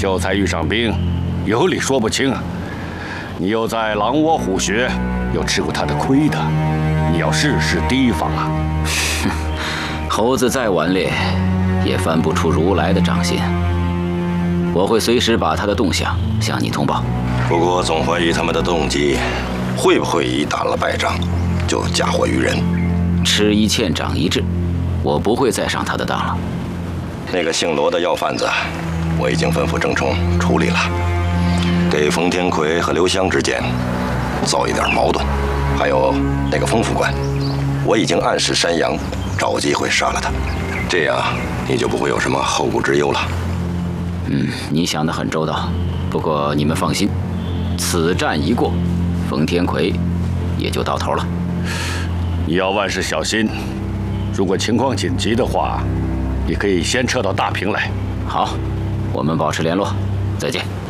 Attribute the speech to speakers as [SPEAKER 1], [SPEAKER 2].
[SPEAKER 1] 秀才遇上兵，有理说不清啊！你又在狼窝虎穴，又吃过他的亏的，你要事事提防啊！
[SPEAKER 2] 猴子再顽劣，也翻不出如来的掌心。我会随时把他的动向向你通报。
[SPEAKER 3] 不过总怀疑他们的动机，会不会一打了败仗，就嫁祸于人？
[SPEAKER 2] 吃一堑长一智，我不会再上他的当了。
[SPEAKER 3] 那个姓罗的药贩子，我已经吩咐郑冲处理了。给冯天魁和刘湘之间造一点矛盾，还有那个封副官，我已经暗示山羊找机会杀了他，这样你就不会有什么后顾之忧了。
[SPEAKER 2] 你想得很周到。不过你们放心，此战一过，冯天魁也就到头了。
[SPEAKER 1] 你要万事小心，如果情况紧急的话，你可以先撤到大平来。
[SPEAKER 2] 好，我们保持联络，再见。